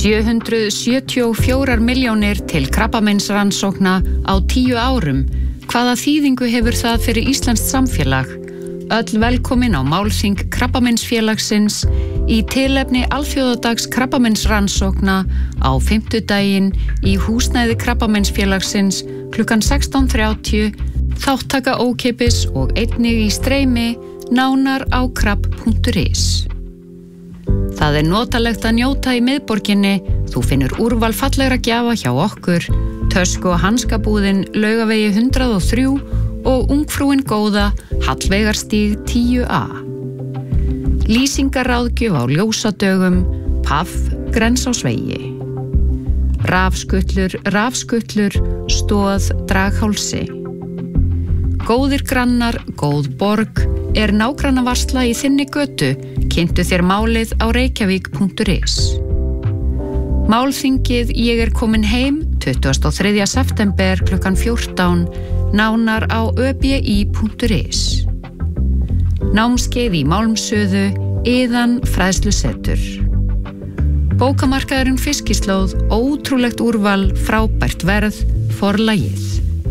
774 milljónir til krabbameinsrannsókna á 10 árum. Hvaða þýðingu hefur það fyrir íslenskt samfélag? Öll velkomin á málþing Krabbameinsfélagsins í tilefni alþjóðadags krabbameinsrannsókna á 5. í húsnæði Krabbameinsfélagsins klukkan 16:30, þáttaka ókeypis og einnig í streymi, nánar á krabb.is. Það notalegt að njóta í miðborginni, þú finnur úrval fallegra gjafa hjá okkur, tösku- og hanskabúðin Laugavegi 103 og ungfrúin góða Hallveigarstíg 10A. Lýsingaráðgjöf á ljósadögum, Paff, Grensásvegi. Rafskutlur, Stoð, Draghálsi. Góðir grannar, góð borg, nágrannavarsla í þinni götu, kynntu þér málið á reykjavík.is. Málþingið Ég komin heim 23. september klukkan 14, nánar á öbi.is. Námskeið í Málmsöðu, Iðan fræðslusetur. Bókamarkaðurinn Fiskislóð, ótrúlegt úrval, frábært verð, Forlagið.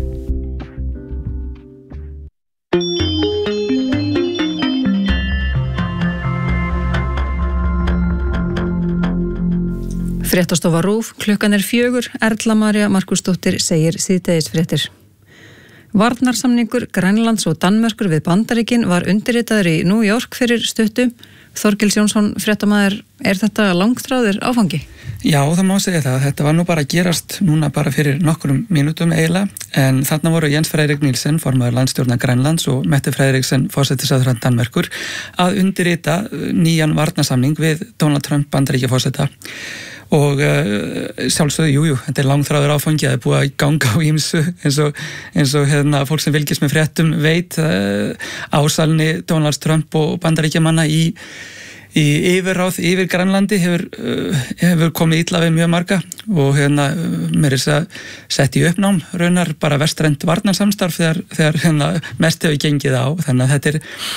Fréttastofa RÚV, klukkan 4, Erla María Markúsdóttir segir síðdegisfréttir. Varnarsamningur Grænlands og Danmerkur við Bandaríkin var undirritaður í New York fyrir stuttu. Þorgils Jónsson, fréttamaður, þetta langþráður áfangi? Já, það má segja það. Þetta var nú bara að gerast núna bara fyrir nokkrum mínútum eiginlega, en þarna voru Jens Frederik Nielsen, formaður landstjórnar Grænlands, og Mette Frederiksen, forsætisráðherra Danmerkur, að undirrita nýjan varnarsamning við Donald Trump, Bandaríkjaforseta. Og sjálfsögðu, þetta langþráður áfangi, það búið að ganga á ýmsu eins og fólk sem fylgist með fréttum veit, ásalni Donald Trump og Bandaríkjamanna í yfirráð yfir Grænlandi hefur komið illa við mjög marga og mér að sett í uppnám raunar bara vestrænt varnarsamstarf þegar mest hefur gengið á, þannig að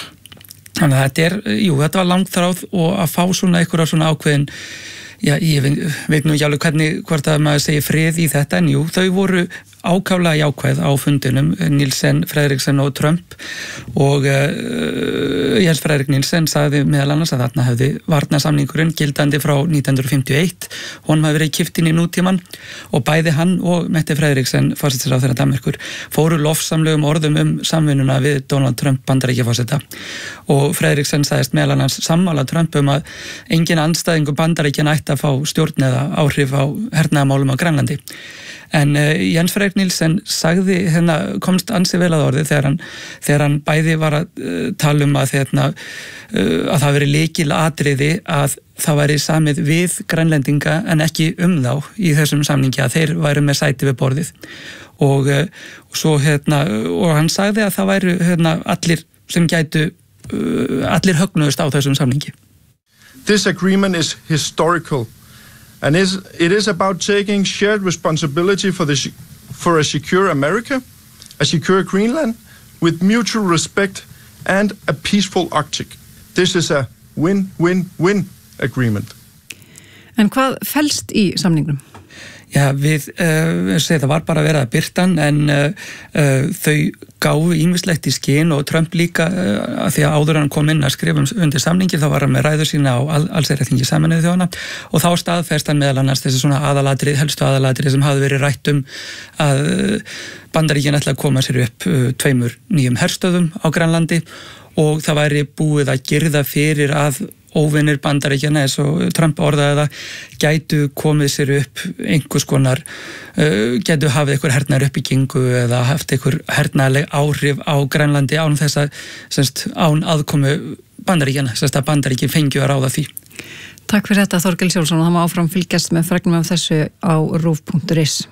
þetta var langþráð og að fá einhverja svona ákveðin. Já, ég veit nú ekki alveg hvort að maður segir frið í þetta, en þau voru ákaflega jákvæð á fundinum, Nielsen, Frederiksen og Trump, og Jens Frederik Nielsen sagði meðal annars að þarna hefði varnarsamningurinn gildandi frá 1951, honum hafi verið kippt inn í nútíman, og bæði hann og Mette Frederiksen, forsætisráðherra Danmerkur, fóru lofsamlegum orðum samvinnuna við Donald Trump, Bandaríkjaforseta, og Frederiksen sagðist meðal annars sammála Trump að engin andstæðingur Bandaríkjanna ætti að fá stjórn eða áhrif á hernaðarmálum á Grænlandi. En Jens Frederik Nielsen sagði, komst ansi vel að orði þegar hann bæði var að tala að það veri lykilatriði að það væri samið við Grænlendinga en ekki þá í þessum samningi, að þeir væru með sæti við borðið. Og hann sagði að það væru allir sem gætu, allir högnuðust á þessum samningi. This agreement is historical. And it is about taking shared responsibility for a secure America, a secure Greenland, with mutual respect and a peaceful Arctic. This is a win-win-win agreement. En hvað felst í samningnum? Já, það var bara að vera að birtan, en þau gáfu ýmislegt í skyn, og Trump líka, að því að áður hann kom inn að skrifa undir samningir, þá var hann með ræður sína á allsherjarþingi Sameinuðu þjóðanna, og þá staðfesti hann meðal annars þessi svona helstu aðalatrið sem hafði verið rætt að Bandaríkin ætla að koma sér upp 2 nýjum herstöðum á Grænlandi, og það væri búið að girða fyrir að óvinir Bandaríkjanna, eins og Trump orðaði það, gætu komið sér upp einhvers konar, gætu hafið einhver hernaðaruppbyggingu eða haft einhver hernaðarleg áhrif á Grænlandi án án aðkomu Bandaríkjanna, að Bandaríkin fengju að ráða því. Takk fyrir þetta, Þorgils Jónsson, og það má áfram fylgjast með fregnum af þessu á rúv.is.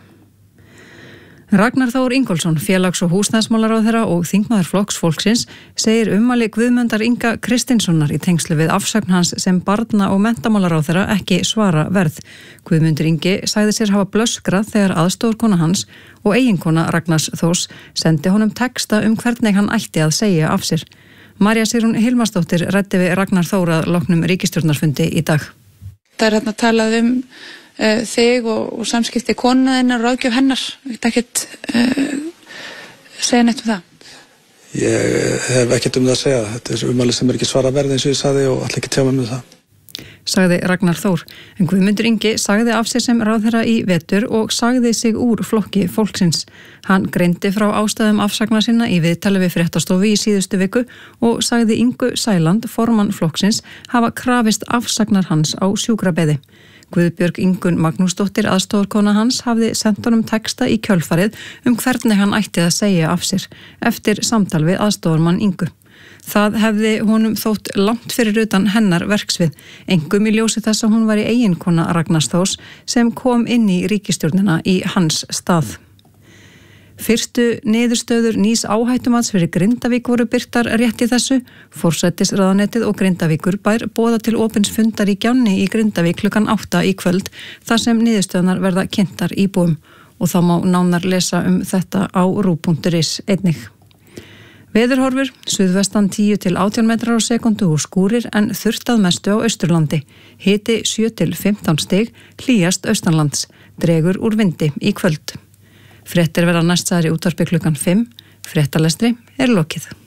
Ragnar Þór Ingólfsson, félags- og húsnæðismálaráðherra og þingmaður Flokks fólksins, segir ummæli Guðmundar Inga Kristinssonar í tengslu við afsögn hans sem barna- og menntamálaráðherra ekki svara verð. Guðmundur Ingi sagði sér hafa blöskrað þegar aðstoðarkona hans og eiginkona Ragnars Þórs sendi honum texta hvernig hann ætti að segja af sér. María Sigrún Hilmarsdóttir ræddi við Ragnar Þór að loknum ríkisstjórnarfundi í dag. Það talað þig og samskipti konuna þinnar, ráðgjöf hennar, ekkert segja neitt það? Ég hef ekkert það að segja. Þetta ummæli sem ekki svara verði eins og ég sagði og ætla ekki tjá mig það. Sagði Ragnar Þór, en Guðmundur Ingi sagði af sér sem ráðherra í vetur og sagði sig úr flokki fólksins. Hann greindi frá ástæðum afsagnar sinna í viðtali við Fréttastofu í síðustu viku og sagði Ingu Sæland, formann flokksins, hafa krafist afsagnar hans á sjúkrabeði. Guðbjörg Ingunn Magnúsdóttir, aðstoðarkona hans, hafði sent honum texta í kjölfarið hvernig hann ætti að segja af sér eftir samtal við aðstoðarmann Ingu. Það hefði honum þótt langt fyrir utan hennar verksvið, einkum í ljósi þess að hún var í eiginkona Ragnars Þórs sem kom inn í ríkisstjórnina í hans stað. Fyrstu niðurstöður nýs áhættumats fyrir Grindavík voru birtar rétt í þessu. Forsætisráðuneytið og Grindavíkur bær boða til opins fundar í Gjánni í Grindavík klukkan 8 í kvöld þar sem niðurstöðunar verða kynntar íbúum og þá má nánar lesa þetta á ru.is einnig. Veðurhorfur, suðvestan 10 til 18 metrar á sekundu og skúrir en þurrt að mestu á Austurlandi. Hiti 7 til 15 stig, hlýjast austanlands, dregur úr vindi í kvöld. Fréttir verða næst sagðar í útvarpi klukkan 5, fréttalestri lokið.